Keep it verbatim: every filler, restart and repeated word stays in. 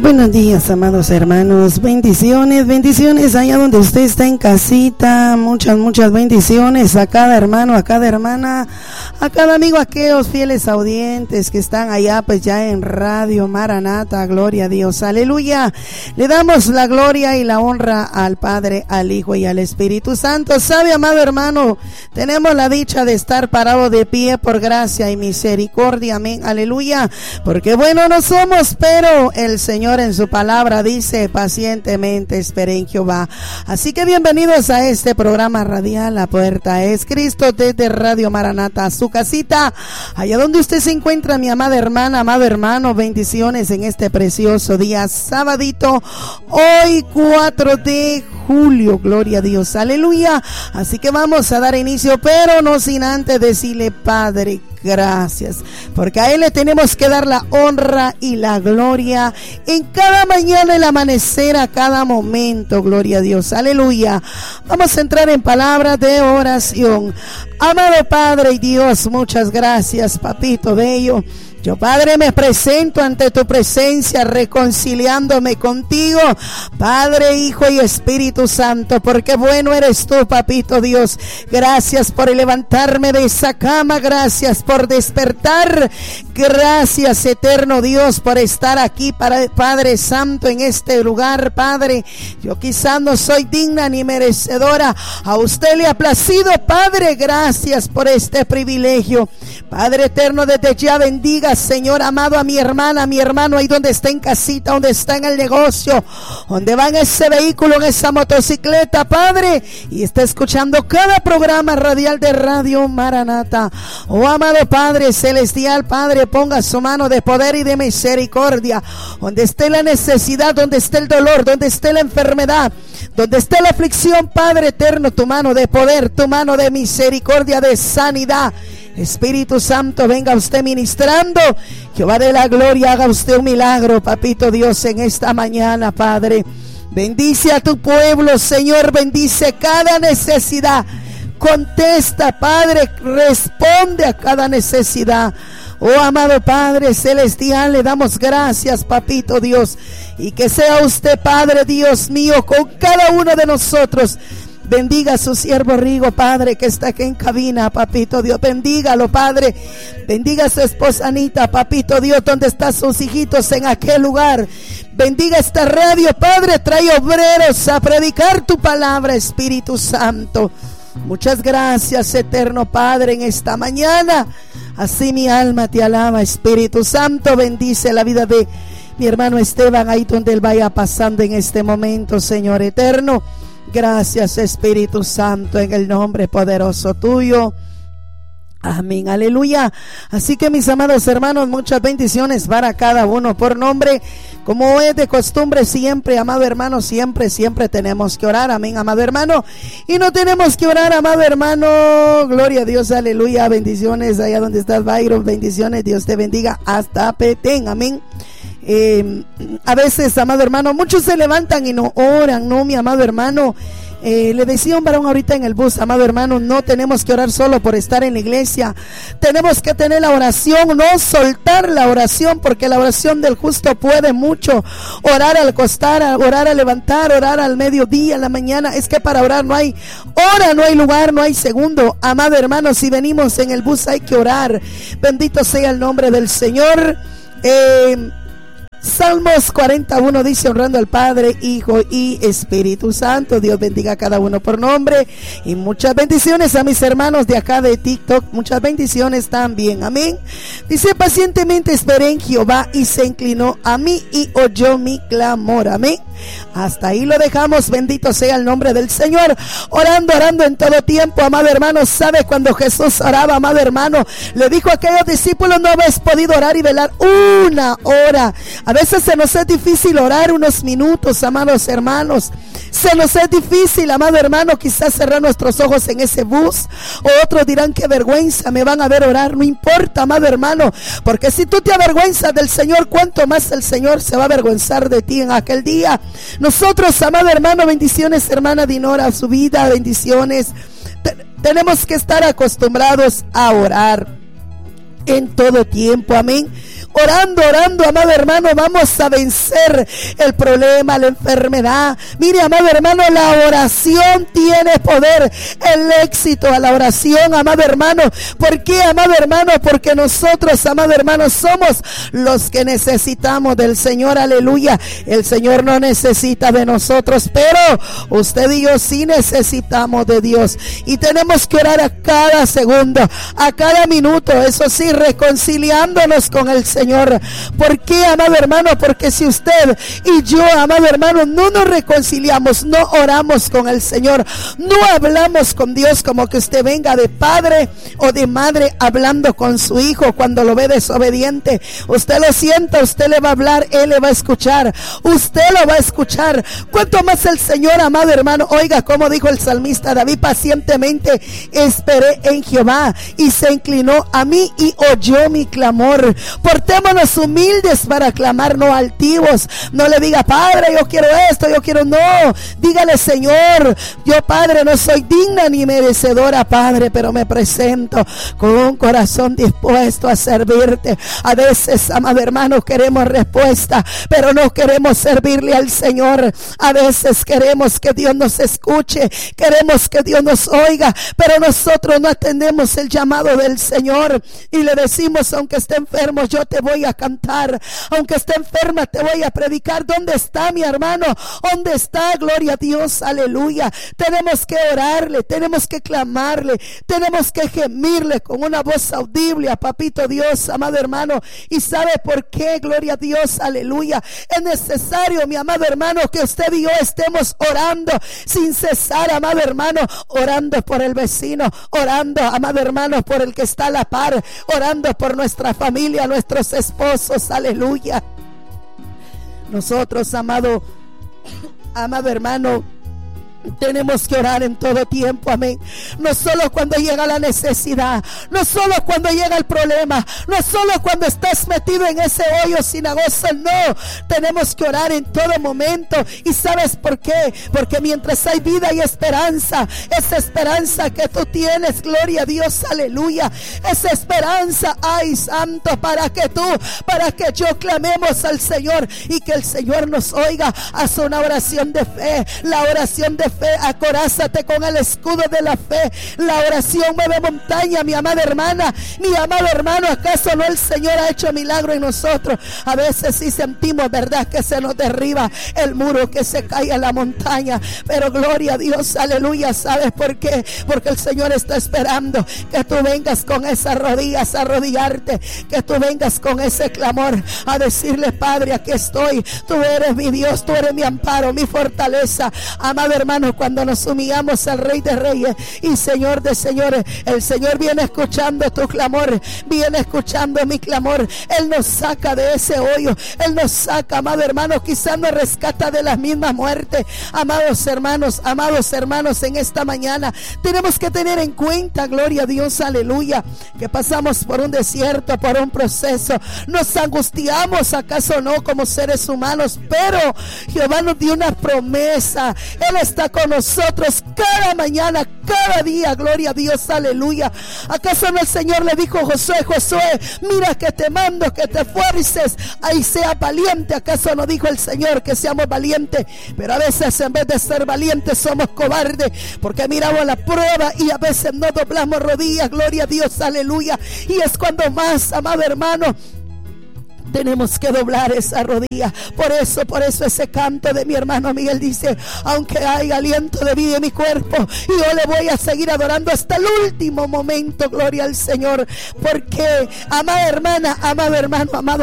Buenos días, amados hermanos, bendiciones, bendiciones allá donde usted está en casita, muchas, muchas bendiciones a cada hermano, a cada hermana, a cada amigo, a aquellos fieles audientes que están allá pues ya en Radio Maranata, gloria a Dios, aleluya. Le damos la gloria y la honra al Padre, al Hijo y al Espíritu Santo. Sabe, amado hermano, tenemos la dicha de estar parados de pie por gracia y misericordia, amén, aleluya, porque bueno no somos, pero el Señor en su palabra dice: pacientemente esperé en Jehová. Así que bienvenidos a este programa radial. La puerta es Cristo, desde Radio Maranata a su casita, allá donde usted se encuentra, mi amada hermana, amado hermano. Bendiciones en este precioso día, sabadito, hoy cuatro de julio, gloria a Dios, aleluya. Así que vamos a dar inicio, pero no sin antes decirle: Padre, gracias, porque a Él le tenemos que dar la honra y la gloria en cada mañana, el amanecer, a cada momento, gloria a Dios, aleluya. Vamos a entrar en palabras de oración. Amado Padre y Dios, muchas gracias, papito bello. Yo, Padre, me presento ante tu presencia, reconciliándome contigo, Padre, Hijo y Espíritu Santo, porque bueno eres tú, papito Dios. Gracias por levantarme de esa cama, gracias por despertar, gracias, eterno Dios, por estar aquí, para, Padre Santo, en este lugar, Padre. Yo quizás no soy digna ni merecedora, a usted le ha placido, Padre, gracias por este privilegio. Padre eterno, desde ya bendiga, Señor amado, a mi hermana, a mi hermano, ahí donde está en casita, donde está en el negocio, donde va en ese vehículo, en esa motocicleta, Padre, y está escuchando cada programa radial de Radio Maranata. Oh amado Padre celestial, Padre, ponga su mano de poder y de misericordia donde esté la necesidad, donde esté el dolor, donde esté la enfermedad, donde esté la aflicción, Padre eterno, tu mano de poder, tu mano de misericordia, de sanidad. Espíritu Santo, venga usted ministrando. Jehová de la gloria, haga usted un milagro, papito Dios, en esta mañana, Padre. Bendice a tu pueblo, Señor, bendice cada necesidad. Contesta, Padre, responde a cada necesidad. Oh amado Padre celestial, le damos gracias, papito Dios, y que sea usted, Padre Dios mío, con cada uno de nosotros. Bendiga a su siervo Rigo, Padre, que está aquí en cabina, papito Dios. Bendígalo, Padre. Bendiga a su esposa Anita, papito Dios, donde están sus hijitos en aquel lugar. Bendiga esta radio, Padre. Trae obreros a predicar tu palabra, Espíritu Santo. Muchas gracias, eterno Padre, en esta mañana. Así mi alma te alaba, Espíritu Santo. Bendice la vida de mi hermano Esteban, ahí donde él vaya pasando en este momento, Señor eterno. Gracias, Espíritu Santo, en el nombre poderoso tuyo. Amén, aleluya. Así que mis amados hermanos, muchas bendiciones para cada uno por nombre. Como es de costumbre siempre, amado hermano, siempre, siempre tenemos que orar. Amén, amado hermano. Y no tenemos que orar, amado hermano. Gloria a Dios, aleluya. Bendiciones allá donde estás, Byron. Bendiciones, Dios te bendiga hasta Petén. Amén. Eh, a veces, amado hermano, muchos se levantan y no oran, no, mi amado hermano. Eh, le decía un varón ahorita en el bus, amado hermano, no tenemos que orar solo por estar en la iglesia. Tenemos que tener la oración, no soltar la oración, porque la oración del justo puede mucho. Orar al acostar, orar al levantar, orar al mediodía, en la mañana. Es que para orar no hay hora, no hay lugar, no hay segundo. Amado hermano, si venimos en el bus hay que orar. Bendito sea el nombre del Señor. Eh... Salmos cuarenta y uno dice: honrando al Padre, Hijo y Espíritu Santo. Dios bendiga a cada uno por nombre. Y muchas bendiciones a mis hermanos de acá de TikTok. Muchas bendiciones también. Amén. Dice: pacientemente esperé en Jehová y se inclinó a mí y oyó mi clamor. Amén. Hasta ahí lo dejamos. Bendito sea el nombre del Señor. Orando, orando en todo tiempo, amado hermano. ¿Sabe cuando Jesús oraba, amado hermano? Le dijo a aquellos discípulos: no habéis podido orar y velar una hora. A veces se nos es difícil orar unos minutos, amados hermanos. Se nos es difícil, amado hermano, quizás cerrar nuestros ojos en ese bus. O otros dirán: qué vergüenza, me van a ver orar. No importa, amado hermano, porque si tú te avergüenzas del Señor, cuánto más el Señor se va a avergonzar de ti en aquel día. Nosotros, amado hermano, bendiciones, hermana Dinora, su vida, bendiciones. Te- tenemos que estar acostumbrados a orar en todo tiempo, amén. orando, orando, amado hermano, vamos a vencer el problema, la enfermedad. Mire, amado hermano, la oración tiene poder, el éxito a la oración, amado hermano. ¿Por qué, amado hermano? Porque nosotros, amado hermano, somos los que necesitamos del Señor, aleluya. El Señor no necesita de nosotros, pero usted y yo sí necesitamos de Dios, y tenemos que orar a cada segundo, a cada minuto, eso sí, reconciliándonos con el Señor. ¿Por qué, amado hermano? Porque si usted y yo, amado hermano, no nos reconciliamos, no oramos con el Señor, no hablamos con Dios, como que usted venga de padre o de madre hablando con su hijo cuando lo ve desobediente. Usted lo sienta, usted le va a hablar, él le va a escuchar, usted lo va a escuchar. ¿Cuánto más el Señor, amado hermano? Oiga, como dijo el salmista David, pacientemente esperé en Jehová y se inclinó a mí y oyó mi clamor. Portémonos humildes para clamar, no altivos. No le diga, Padre, yo quiero esto, yo quiero, no. Dígale, Señor, yo, Padre, no soy digna ni merecedora, Padre, pero me presento con un corazón dispuesto a servirte. A veces, amado hermano, queremos respuesta, pero no queremos servirle al Señor. A veces queremos que Dios nos escuche, queremos que Dios nos oiga, pero nosotros no atendemos el llamado del Señor y le decimos, aunque esté enfermo, yo te voy a cantar, aunque esté enferma, te voy a predicar. ¿Dónde está mi hermano? ¿Dónde está? Gloria a Dios, aleluya. Tenemos que orarle, tenemos que clamarle, tenemos que gemirle con una voz audible a Papito Dios, amado hermano. ¿Y sabe por qué? Gloria a Dios, aleluya. Es necesario, mi amado hermano, que usted y yo estemos orando sin cesar, amado hermano, orando por el vecino, orando, amado hermano, por el que está a la par, orando por nuestra familia, nuestros esposos, aleluya. Nosotros, amado, amado hermano, tenemos que orar en todo tiempo, amén. No solo cuando llega la necesidad, no solo cuando llega el problema, no solo cuando estás metido en ese hoyo cenagoso, no. Tenemos que orar en todo momento. ¿Y sabes por qué? Porque mientras hay vida y esperanza, esa esperanza que tú tienes, gloria a Dios, aleluya, esa esperanza, ay santo, para que tú, para que yo clamemos al Señor y que el Señor nos oiga. Haz una oración de fe, la oración de fe, acorázate con el escudo de la fe. La oración mueve montaña, mi amada hermana, mi amado hermano. ¿Acaso no el Señor ha hecho milagro en nosotros? A veces sí sentimos, verdad, que se nos derriba el muro, que se cae en la montaña, pero gloria a Dios, aleluya. ¿Sabes por qué? Porque el Señor está esperando que tú vengas con esas rodillas a arrodillarte, que tú vengas con ese clamor a decirle, Padre, aquí estoy, tú eres mi Dios, tú eres mi amparo, mi fortaleza. Amado hermano, cuando nos humillamos al Rey de Reyes y Señor de Señores, el Señor viene escuchando tu clamor, viene escuchando mi clamor. Él nos saca de ese hoyo, Él nos saca, amado hermano, quizás nos rescata de la misma muerte. Amados hermanos, amados hermanos, en esta mañana tenemos que tener en cuenta, gloria a Dios, aleluya, que pasamos por un desierto, por un proceso, nos angustiamos, acaso no, como seres humanos, pero Jehová nos dio una promesa. Él está con nosotros cada mañana, cada día, gloria a Dios, aleluya. ¿Acaso no el Señor le dijo a Josué, Josué, mira que te mando que te esfuerces, ahí sea valiente? ¿Acaso no dijo el Señor que seamos valientes? Pero a veces en vez de ser valientes somos cobardes, porque miramos la prueba y a veces no doblamos rodillas, gloria a Dios, aleluya. Y es cuando más, amado hermano, tenemos que doblar esa rodilla. Por eso, por eso ese canto de mi hermano Miguel dice, aunque haya aliento de vida en mi cuerpo, yo le voy a seguir adorando hasta el último momento, gloria al Señor. Porque, amada hermana, amado hermano, amado